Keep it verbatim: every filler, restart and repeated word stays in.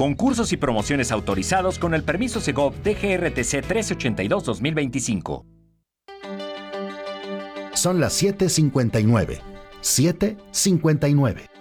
Concursos y promociones autorizados con el permiso Segov D G R T C trece ochenta y dos dos mil veinticinco. Son las siete cincuenta y nueve. siete cincuenta y nueve.